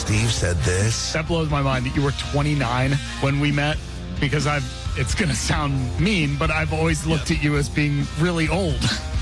Steve said this? That blows my mind that you were 29 when we met, because it's going to sound mean, but I've always looked at you as being really old.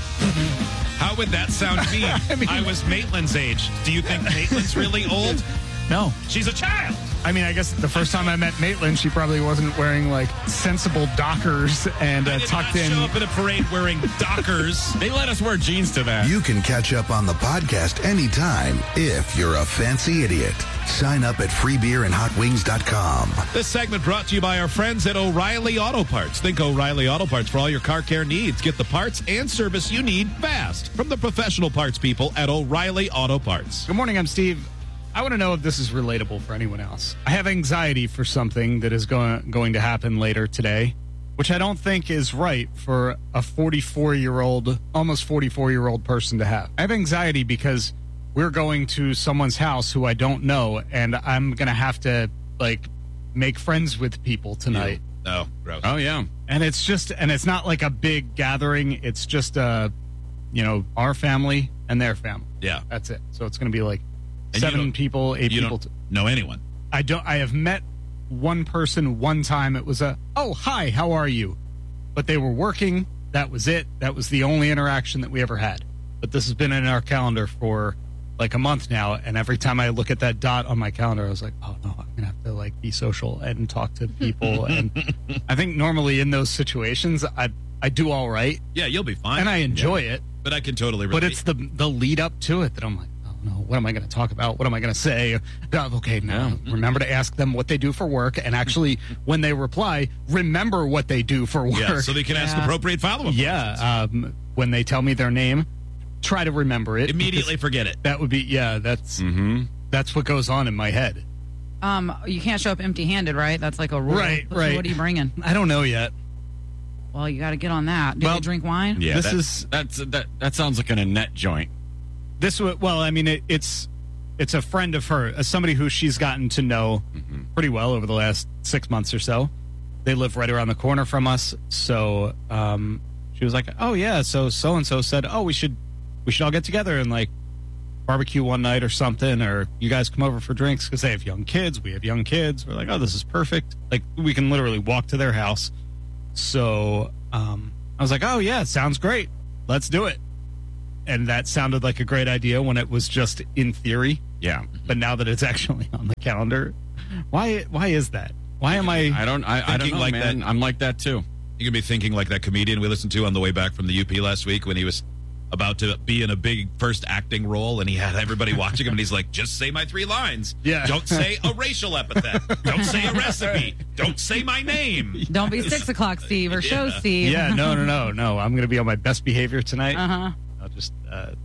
How would that sound mean? I was Maitland's age. Do you think Maitland's really old? No. She's a child. I mean, I guess the first time I met Maitland, she probably wasn't wearing like sensible Dockers and tucked in. Show up in a parade wearing Dockers. They let us wear jeans to that. You can catch up on the podcast anytime if you're a fancy idiot. Sign up at freebeerandhotwings.com. This segment brought to you by our friends at O'Reilly Auto Parts. Think O'Reilly Auto Parts for all your car care needs. Get the parts and service you need fast from the professional parts people at O'Reilly Auto Parts. Good morning, I'm Steve. I want to know if this is relatable for anyone else. I have anxiety for something that is going to happen later today, which I don't think is right for a 44-year-old, almost 44-year-old person to have. I have anxiety because we're going to someone's house who I don't know, and I'm going to have to, like, make friends with people tonight. Oh, gross. Oh, yeah. And it's not like a big gathering. It's just, our family and their family. Yeah. That's it. So it's going to be like And 7 people, 8 you people. don't know anyone. I have met one person one time. It was hi, how are you? But they were working. That was it. That was the only interaction that we ever had. But this has been in our calendar for like a month now. And every time I look at that dot on my calendar, I was like, oh no, I'm going to have to like be social and talk to people. And I think normally in those situations, I do all right. Yeah, you'll be fine. And I enjoy it. But I can totally relate. But it's the lead up to it that I'm like, no, what am I going to talk about? What am I going to say? Okay, now remember to ask them what they do for work. And actually, when they reply, remember what they do for work. Yeah, so they can ask appropriate follow-up questions. Yeah, when they tell me their name, try to remember it. Immediately forget it. That would be, that's what goes on in my head. You can't show up empty-handed, right? That's like a rule. Right. What are you bringing? I don't know yet. Well, you got to get on that. Do they drink wine? Yeah, that sounds like an Annette joint. It's a friend of her, somebody who she's gotten to know pretty well over the last 6 months or so. They live right around the corner from us, so she was like, "Oh yeah, so and so said, oh we should all get together and like barbecue one night or something, or you guys come over for drinks because they have young kids, we have young kids." We're like, "Oh, this is perfect! Like we can literally walk to their house." So I was like, "Oh yeah, sounds great, let's do it." And that sounded like a great idea when it was just in theory. Yeah. But now that it's actually on the calendar, why is that? Why am I? I don't know, like man. that? I'm like that too. You're going to be thinking like that comedian we listened to on the way back from the UP last week when he was about to be in a big first acting role and he had everybody watching him and he's like, just say my 3 lines. Yeah. Don't say a racial epithet. Don't say a recipe. Don't say my name. Don't be 6 o'clock Steve or show Steve. Yeah, no. I'm going to be on my best behavior tonight. Uh-huh. I'll just,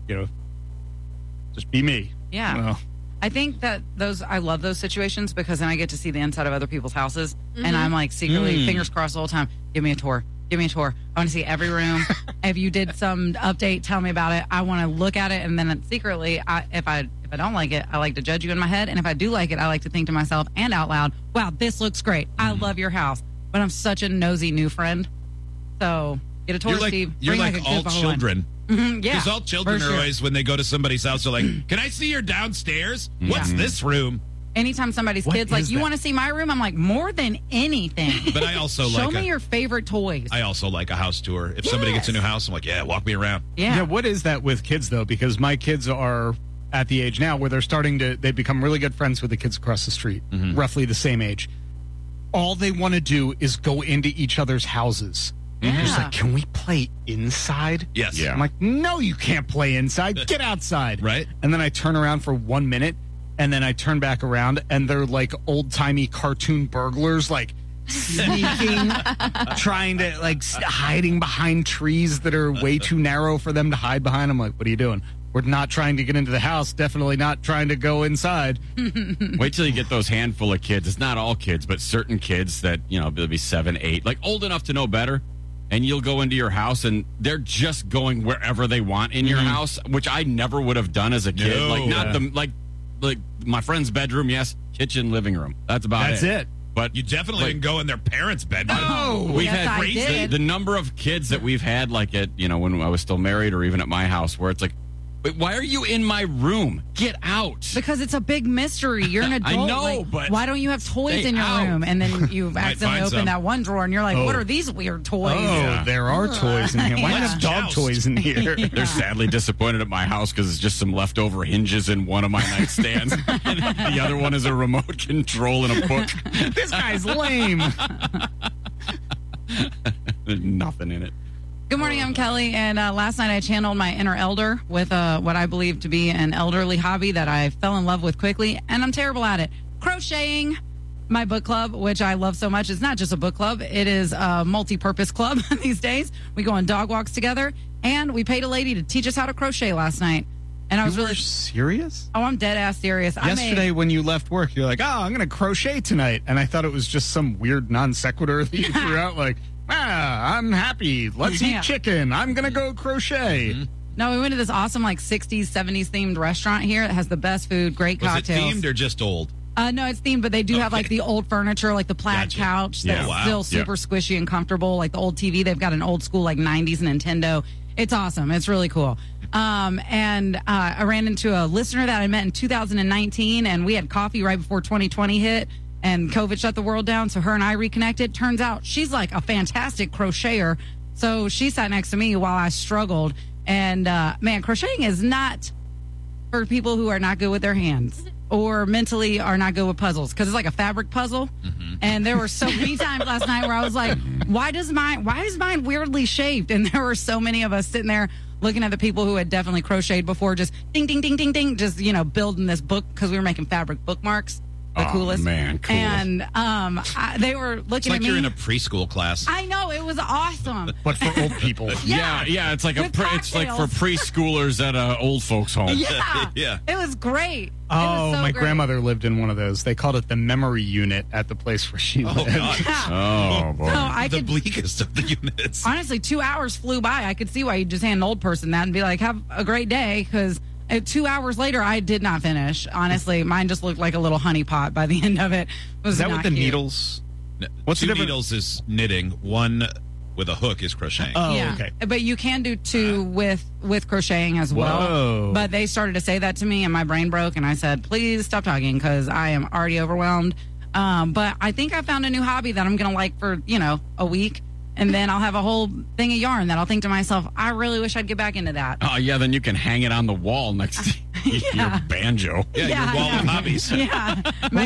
just be me. Yeah. Well, I think that I love those situations because then I get to see the inside of other people's houses. And I'm like secretly, fingers crossed the whole time, give me a tour. I want to see every room. If you did some update, tell me about it. I want to look at it. And then secretly, if I don't like it, I like to judge you in my head. And if I do like it, I like to think to myself and out loud, wow, this looks great. I love your house. But I'm such a nosy new friend. So get a tour, Steve. You're Bring like a all good children. Yeah. Because all children are always, when they go to somebody's house, they're like, can I see your downstairs? What's this room? Anytime somebody's kid's like, you want to see my room? I'm like, more than anything. But I also show me your favorite toys. I also like a house tour. If somebody gets a new house, I'm like, yeah, walk me around. Yeah. What is that with kids, though? Because my kids are at the age now where they become really good friends with the kids across the street, roughly the same age. All they want to do is go into each other's houses. Yeah. Just like, can we play inside? Yes. Yeah. I'm like, no, you can't play inside. Get outside. Right. And then I turn around for 1 minute, and then I turn back around, and they're like old-timey cartoon burglars, like sneaking, trying to, like, hiding behind trees that are way too narrow for them to hide behind. I'm like, what are you doing? We're not trying to get into the house. Definitely not trying to go inside. Wait till you get those handful of kids. It's not all kids, but certain kids that, they'll be 7, 8, like old enough to know better. And you'll go into your house and they're just going wherever they want in your house, which I never would have done as a kid. No. Like not like my friend's bedroom, yes, kitchen, living room. That's about That's it. But You definitely didn't go in their parents' bedroom. Oh, we've yes, had I did. the number of kids that we've had, like at when I was still married, or even at my house, where it's like Wait, why are you in my room? Get out. Because it's a big mystery. You're an adult. I know, like, but why don't you have toys stay in your out. room? And then you accidentally find open some. that one drawer and you're like, what are these weird toys? Oh, there are toys in here. Why do you Yeah. have dog toys in here? They're sadly disappointed at my house because it's just some leftover hinges in one of my nightstands. And the other one is a remote control and a book. This guy's lame. There's nothing in it. Good morning, I'm Kelly, and last night I channeled my inner elder with what I believe to be an elderly hobby that I fell in love with quickly, and I'm terrible at it. Crocheting. My book club, which I love so much, is not just a book club. It is a multi-purpose club these days. We go on dog walks together, and we paid a lady to teach us how to crochet last night. And I was You really... were serious? Oh, I'm dead-ass serious. Yesterday when you left work, you're like, I'm going to crochet tonight. And I thought it was just some weird non sequitur that you threw out like, I'm happy. Let's Yeah. eat chicken. I'm going to go crochet. No, we went to this awesome, 60s, 70s themed restaurant here. It has the best food, great Was it cocktails. themed or just old? No, it's themed, but they do have the old furniture, like the plaid Gotcha. couch Yeah, that's wow. still super squishy and comfortable, like the old TV. They've got an old school 90s Nintendo. It's awesome. It's really cool. And I ran into a listener that I met in 2019, and we had coffee right before 2020 hit, and COVID shut the world down. So her and I reconnected. Turns out she's like a fantastic crocheter. So she sat next to me while I struggled. And man, crocheting is not for people who are not good with their hands or mentally are not good with puzzles, because it's like a fabric puzzle. And there were so many times last night where I was like, why is mine weirdly shaped? And there were so many of us sitting there looking at the people who had definitely crocheted before, just ding, ding, ding, ding, ding, just, building this book, because we were making fabric bookmarks. The Oh, coolest. man, cool. And they were It's looking like at you're me. in a preschool class. I know, it was awesome. But for old people. Yeah. Yeah, it's like With it's like for cocktails. preschoolers at a old folks home. Yeah. Yeah. It was great. Oh, It was so my great. grandmother lived in one of those. They called it the memory unit at the place where she Oh, lived. God. Yeah. Oh boy. So I The could bleakest of the units. honestly, 2 hours flew by. I could see why you just hand an old person that and be like, have a great day. Because 2 hours later, I did not finish. Honestly, mine just looked like a little honey pot by the end of it. It was Is that not with the cute. needles? What's Two the difference? needles is knitting. One with a hook is crocheting. Oh, Yeah. okay. But you can do two with crocheting as well. Whoa. But they started to say that to me and my brain broke and I said, please stop talking because I am already overwhelmed. But I think I found a new hobby that I'm going to like for, a week. And then I'll have a whole thing of yarn that I'll think to myself, I really wish I'd get back into that. Oh yeah, then you can hang it on the wall next to your banjo. Yeah, your wall of hobbies. Yeah. Well, My